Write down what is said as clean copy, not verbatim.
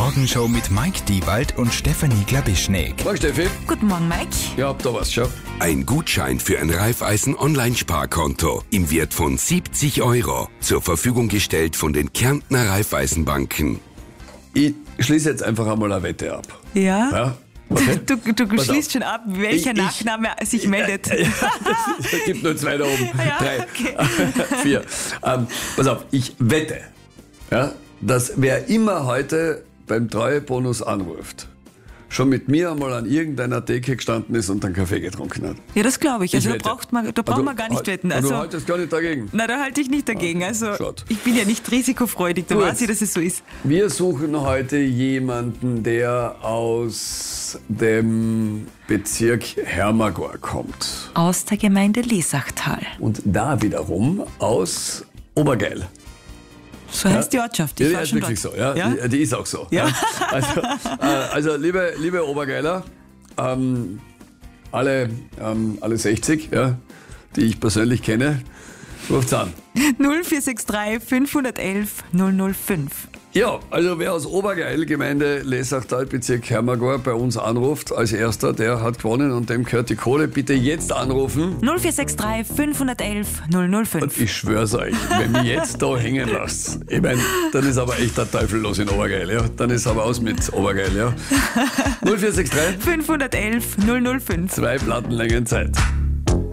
Morgenshow mit Mike Diewald und Stefanie Glabischnik. Morgen, Steffi. Guten Morgen, Mike. Ja, habt da was, schau. Ein Gutschein für ein Raiffeisen-Online-Sparkonto im Wert von 70 € zur Verfügung gestellt von den Kärntner Raiffeisenbanken. Ich schließe jetzt einfach einmal eine Wette ab. Ja? Okay? Du Pass schließt auf. schon ab, welcher Nachname sich meldet. Es gibt nur 2 da oben. Ja, 3, okay. 4. Pass auf, ich wette, ja, dass wer immer heute beim Treuebonus anruft, schon mit mir einmal an irgendeiner Theke gestanden ist und einen Kaffee getrunken hat. Ja, das glaube ich. Also Ich da wette. braucht man gar nicht wetten. Also, Also, du haltest gar nicht dagegen. na, da halte ich nicht dagegen. Also Schaut. ich bin ja nicht risikofreudig, da Gut. weiß ich, dass es so ist. Wir suchen heute jemanden, der aus dem Bezirk Hermagor kommt. Aus der Gemeinde Lesachtal. Und da wiederum aus Obergeil. So heißt die Ortschaft. Ja, Ich die war ist schon wirklich dort. so, ja. Ja? Die ist auch so. Ja. Also liebe Obergeiler, alle 60, ja, die ich persönlich kenne, ruft's an. 0463 511 005. Ja, also wer aus Obergeil, Gemeinde Lesachtal, Bezirk Hermagor bei uns anruft als erster, der hat gewonnen und dem gehört die Kohle. Bitte jetzt anrufen. 0463 511 Und 005. ich schwör's euch, wenn mich jetzt da hängen lasst, ich mein, dann ist aber echt der Teufel los in Obergeil, ja. Dann ist aber aus mit Obergeil, ja. 0463 511 005. 2 Plattenlängen Zeit.